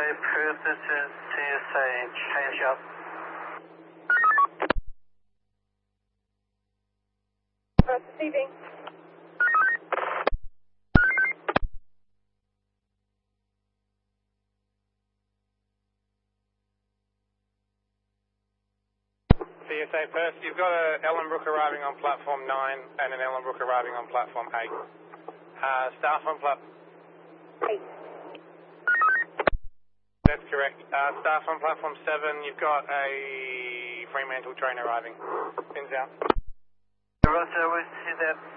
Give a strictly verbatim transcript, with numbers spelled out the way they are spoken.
Perth, this is T S A, change up. Perth receiving. T S A Perth, you've got a Ellenbrook arriving on platform nine and an Ellenbrook arriving on platform eight. Uh, staff on platform... eight. That's correct. Uh, staff on platform seven, you've got a Fremantle train arriving. Pins out. Roger, we see that.